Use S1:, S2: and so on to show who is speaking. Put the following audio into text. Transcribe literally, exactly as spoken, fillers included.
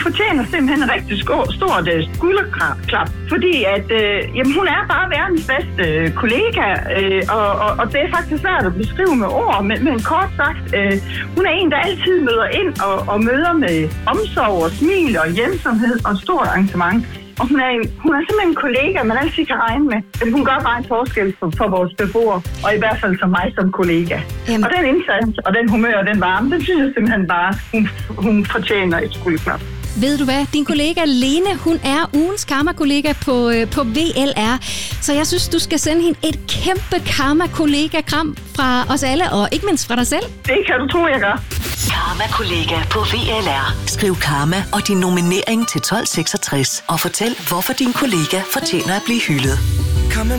S1: fortjener simpelthen et rigtig stort uh, skulderklap, fordi at, uh, jamen, hun er bare verdens bedste uh, kollega, uh, og, og, og det er faktisk svært at beskrive med ord, men, men kort sagt, uh, hun er en, der altid møder ind og, og møder med omsorg og smil og hjælpsomhed og stort engagement. Og hun er, en, hun er simpelthen en kollega, man altid kan regne med. Men hun gør bare en forskel for, for vores beboere, og i hvert fald for mig som kollega. Jamen. Og den indsats, og den humør og den varme, den synes jeg simpelthen bare, hun, hun fortjener et skulderklap.
S2: Ved du hvad? Din kollega Lene, hun er ugens karma-kollega på, øh, på V L R. Så jeg synes, du skal sende hende et kæmpe karma-kollega-kram fra os alle, og ikke mindst fra dig selv.
S1: Det kan du tro, jeg gør.
S3: Karma-kollega på V L R. Skriv karma og din nominering til tolv seksogtres og fortæl, hvorfor din kollega fortjener at blive hyldet.
S4: Come